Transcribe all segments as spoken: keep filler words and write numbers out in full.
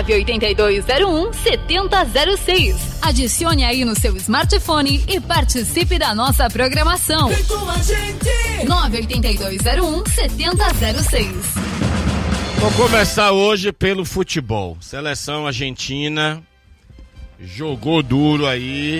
nove oito dois zero um sete zero zero seis. Adicione aí no seu smartphone e participe da nossa programação. Vem com a gente! nove oito dois zero um sete zero seis. Vou começar hoje pelo futebol. Seleção argentina jogou duro aí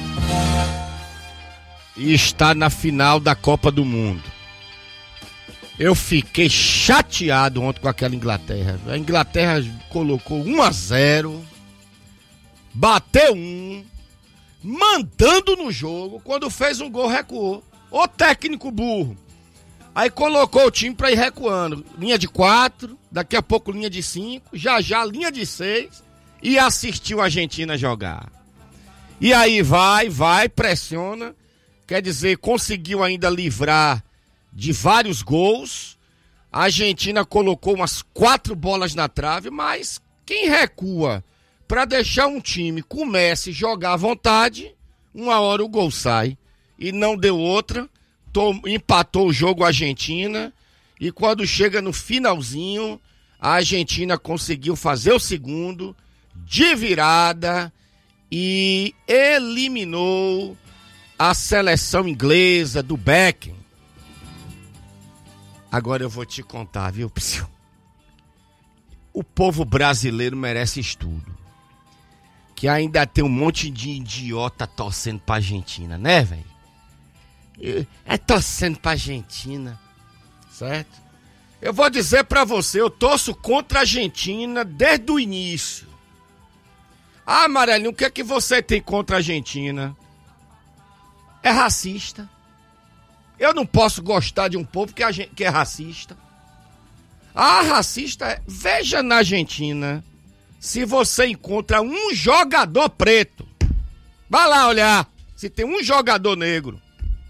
e está na final da Copa do Mundo. Eu fiquei chateado ontem com aquela Inglaterra. A Inglaterra colocou um a zero, bateu um, mandando no jogo. Quando fez um gol, recuou. O técnico burro. Aí colocou o time pra ir recuando. Linha de quatro, daqui a pouco linha de cinco, já já linha de seis, e assistiu a Argentina jogar. E aí vai, vai, pressiona. Quer dizer, conseguiu ainda livrar de vários gols. A Argentina colocou umas quatro bolas na trave, mas quem recua pra deixar um time comece a jogar à vontade, uma hora o gol sai. E não deu outra. Tom, empatou o jogo a Argentina, e quando chega no finalzinho, a Argentina conseguiu fazer o segundo de virada e eliminou a seleção inglesa do Beckham. Agora eu vou te contar, viu, Psyu? O povo brasileiro merece estudo. Que ainda tem um monte de idiota torcendo pra Argentina, né, velho? É torcendo pra Argentina, certo? Eu vou dizer pra você, eu torço contra a Argentina desde o início. Ah, Amarelinho, o que é que você tem contra a Argentina? É racista. Eu não posso gostar de um povo que, a gente, que é racista. Ah, racista é... Veja na Argentina se você encontra um jogador preto. Vai lá olhar se tem um jogador negro.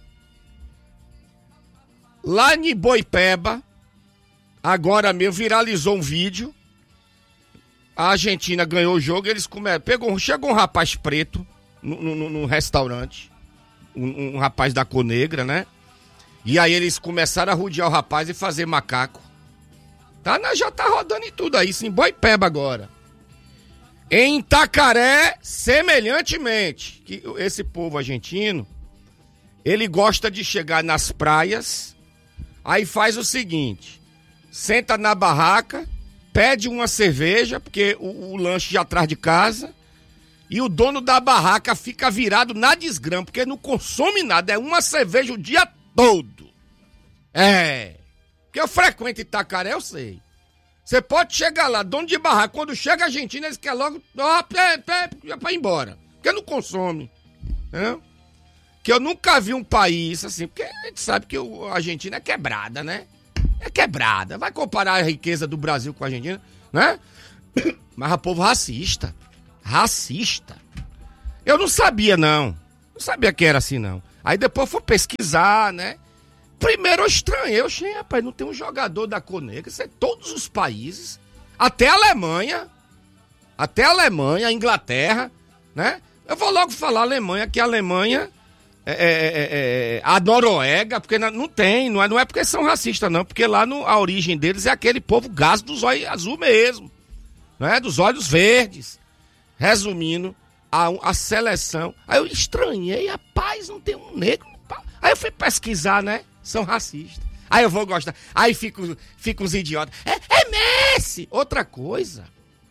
Lá em Boipeba, agora mesmo viralizou um vídeo. A Argentina ganhou o jogo, eles começam. Pegou, chegou um rapaz preto no, no, no restaurante, um, um rapaz da cor negra, né? E aí eles começaram a rodear o rapaz e fazer macaco. Tá, já tá rodando em tudo aí, isso em Boipeba agora. Em Itacaré, semelhantemente, que esse povo argentino, ele gosta de chegar nas praias. Aí faz o seguinte, senta na barraca, pede uma cerveja, porque o, o lanche já atrás de casa, e o dono da barraca fica virado na desgrama, porque não consome nada, é uma cerveja o dia todo. É, porque eu frequento Itacaré, eu sei. Você pode chegar lá, dono de barraca, quando chega a Argentina, eles querem logo, ó, pé, pé, pra ir embora, porque não consome, entendeu? Que eu nunca vi um país assim, porque a gente sabe que a Argentina é quebrada, né? É quebrada. Vai comparar a riqueza do Brasil com a Argentina, né? Mas é povo racista. Racista. Eu não sabia, não. Não sabia que era assim, não. Aí depois fui pesquisar, né? Primeiro eu estranhei. Eu achei, rapaz, não tem um jogador da cor negra. Isso é todos os países. Até a Alemanha. Até a Alemanha, a Inglaterra, né? Eu vou logo falar a Alemanha, que a Alemanha... É, é, é, a Noruega, porque não tem, não é, não é porque são racistas, não, porque lá no, a origem deles é aquele povo gás dos olhos azul mesmo, não é? Dos olhos verdes. Resumindo, a, a seleção. Aí eu estranhei, rapaz, não tem um negro. Aí eu fui pesquisar, né? São racistas. Aí eu vou gostar. Aí fico, fico os idiotas. É, é Messi! Outra coisa.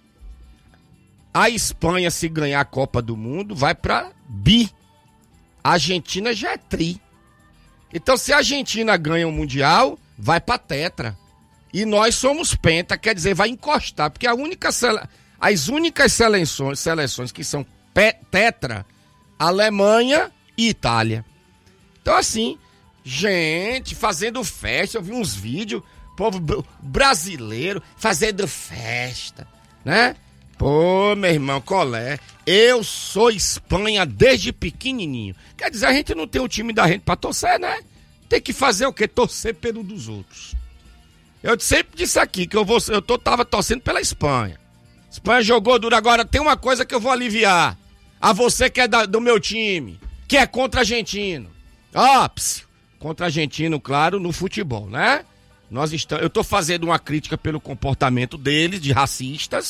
A Espanha, se ganhar a Copa do Mundo, vai pra bi. A Argentina já é tri. Então, se a Argentina ganha o Mundial, vai pra tetra. E nós somos penta, quer dizer, vai encostar. Porque a única sele... as únicas seleções, seleções que são pe... tetra, Alemanha e Itália. Então, assim, gente fazendo festa. Eu vi uns vídeos, povo brasileiro fazendo festa, né? Pô, meu irmão, colé, eu sou Espanha desde pequenininho. Quer dizer, a gente não tem o time da gente pra torcer, né? Tem que fazer o quê? Torcer pelo dos outros. Eu sempre disse aqui que eu, vou, eu tô, tava torcendo pela Espanha. Espanha jogou duro. Agora tem uma coisa que eu vou aliviar. A você que é da, do meu time, que é contra argentino. Ó, oh, contra argentino, claro, no futebol, né? Nós estamos, eu tô fazendo uma crítica pelo comportamento deles, de racistas.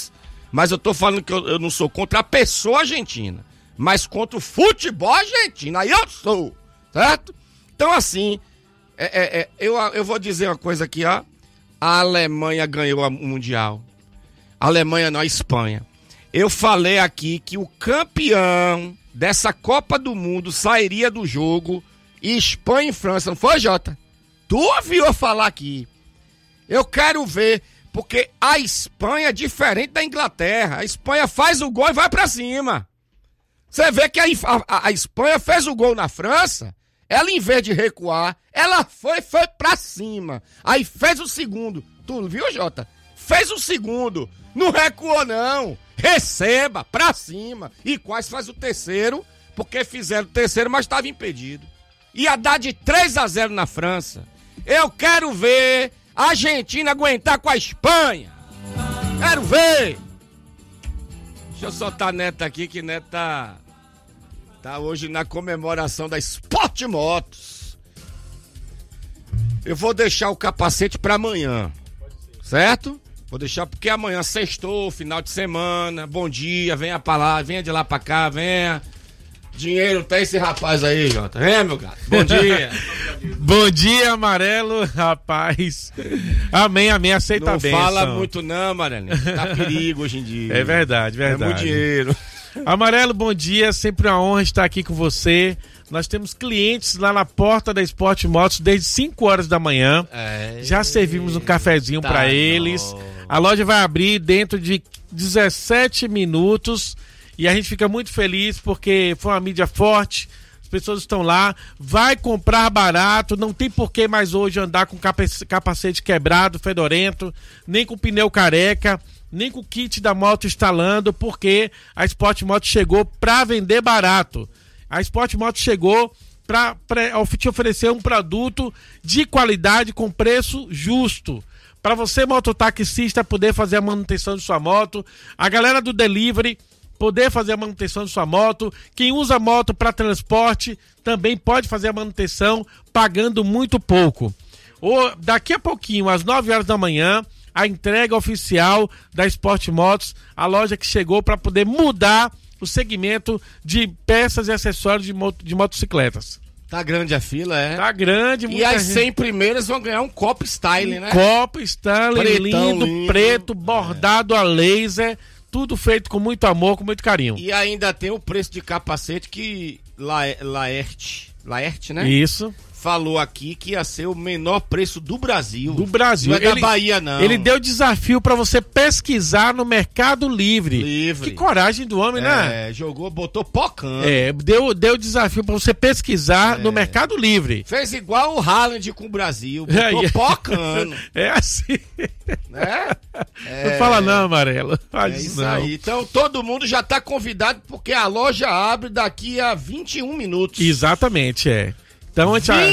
Mas eu tô falando que eu, eu não sou contra a pessoa argentina, mas contra o futebol argentino. Aí eu sou, certo? Então, assim, é, é, é, eu, eu vou dizer uma coisa aqui, ó. A Alemanha ganhou o Mundial. A Alemanha não, a Espanha. Eu falei aqui que o campeão dessa Copa do Mundo sairia do jogo e Espanha e França. Não foi, Jota? Tu ouviu eu falar aqui. Eu quero ver, porque a Espanha é diferente da Inglaterra. A Espanha faz o gol e vai pra cima. Você vê que a, a, a Espanha fez o gol na França, ela em vez de recuar, ela foi, foi pra cima. Aí fez o segundo. Tu viu, Jota? Fez o segundo. Não recuou, não. Receba, pra cima. E quase faz o terceiro, porque fizeram o terceiro, mas estava impedido. Ia dar de três a zero na França. Eu quero ver a Argentina aguentar com a Espanha. Quero ver. Deixa eu soltar a Neta aqui, que Neta tá hoje na comemoração da Sport Motos. Eu vou deixar o capacete pra amanhã, certo? Vou deixar porque amanhã sextou, final de semana, bom dia, venha pra lá, venha de lá pra cá, venha. Dinheiro tem esse rapaz aí, Jota. Venha, meu gato. Bom dia. Bom dia, Amarelo, rapaz. Amém, amém, aceita a bênção. Não fala muito não, Amarelo. Tá perigo hoje em dia. É verdade, verdade. É muito dinheiro. Amarelo, bom dia, sempre uma honra estar aqui com você. Nós temos clientes lá na porta da Sport Motos desde cinco horas da manhã. É, já servimos um cafezinho tá para eles. Não. A loja vai abrir dentro de dezessete minutos e a gente fica muito feliz porque foi uma mídia forte. As pessoas estão lá, vai comprar barato, não tem por que mais hoje andar com capacete quebrado, fedorento, nem com pneu careca, nem com o kit da moto instalando, porque a Sport Moto chegou para vender barato. A Sport Moto chegou para te oferecer um produto de qualidade com preço justo. Para você, mototaxista, poder fazer a manutenção de sua moto. A galera do delivery poder fazer a manutenção de sua moto. Quem usa moto para transporte também pode fazer a manutenção pagando muito pouco. Ou, daqui a pouquinho, às nove horas da manhã, a entrega oficial da Sport Motos, a loja que chegou para poder mudar o segmento de peças e acessórios de, moto, de motocicletas. Tá grande a fila, é? Tá grande. E as gente... cem primeiras vão ganhar um copo style, um né? Copo style, lindo, lindo, preto, bordado é. a laser, tudo feito com muito amor, com muito carinho. E ainda tem o preço de capacete que La... Laerte, Laerte, né? Isso. Falou aqui que ia ser o menor preço do Brasil. Do Brasil. Não é ele, da Bahia, não. Ele deu desafio pra você pesquisar no Mercado Livre. Livre. Que coragem do homem, é, né? É, jogou, botou pocando. É, deu, deu desafio pra você pesquisar é. no Mercado Livre. Fez igual o Haaland com o Brasil. Botou é, pocando. É assim. Né? É. Não fala não, Amarelo. Faz é isso não. aí. Então todo mundo já tá convidado porque a loja abre daqui a vinte e um minutos. Exatamente, é. Então, a gente